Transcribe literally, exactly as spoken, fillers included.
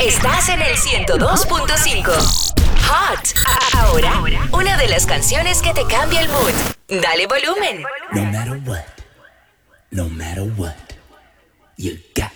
Estás en el ciento dos punto cinco. Hot. Ahora, una de las canciones que te cambia el mood. Dale volumen. No matter what, no matter what, you got